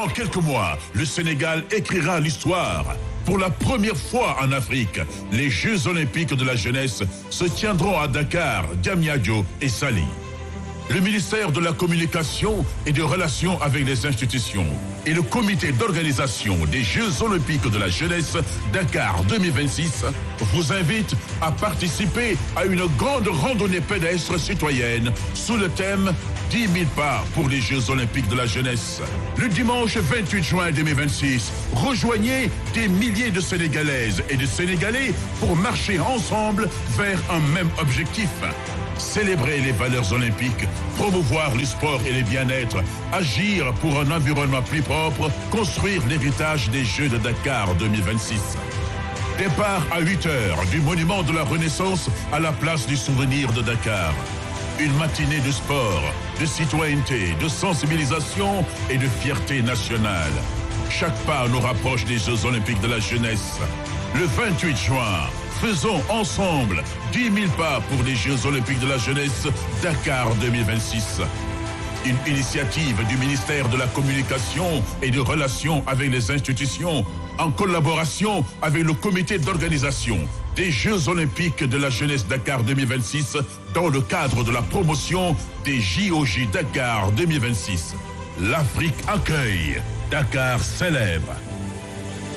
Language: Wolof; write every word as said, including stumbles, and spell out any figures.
Dans quelques mois, le Sénégal écrira l'histoire. Pour la première fois en Afrique, les Jeux olympiques de la jeunesse se tiendront à Dakar, Diamniadio et Saly. Le ministère de la Communication et des Relations avec les institutions et le comité d'organisation des Jeux olympiques de la jeunesse Dakar deux mille vingt-six vous invitent à participer à une grande randonnée pédestre citoyenne sous le thème dix mille pas pour les Jeux olympiques de la jeunesse. Le dimanche vingt-huit juin deux mille vingt-six, rejoignez des milliers de Sénégalaises et de Sénégalais pour marcher ensemble vers un même objectif. Célébrer les valeurs olympiques, promouvoir le sport et le bien-être, agir pour un environnement plus propre, construire l'héritage des Jeux de Dakar deux mille vingt-six. Départ à huit heures du monument de la Renaissance à la place du souvenir de Dakar. Une matinée de sport, de citoyenneté, de sensibilisation et de fierté nationale. Chaque pas nous rapproche des Jeux olympiques de la jeunesse. Le vingt-huit juin, faisons ensemble dix mille pas pour les Jeux olympiques de la jeunesse Dakar deux mille vingt-six. Une initiative du ministère de la Communication et des Relations avec les institutions en collaboration avec le comité d'organisation des Jeux olympiques de la jeunesse Dakar deux mille vingt-six dans le cadre de la promotion des J O J Dakar deux mille vingt-six. L'Afrique accueille, Dakar célèbre.